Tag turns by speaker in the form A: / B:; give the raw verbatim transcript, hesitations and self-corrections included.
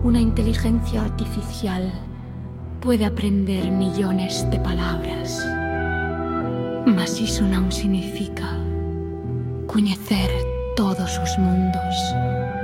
A: Una inteligencia artificial puede aprender millones de palabras, mas iso non significa coñecer todos os mundos.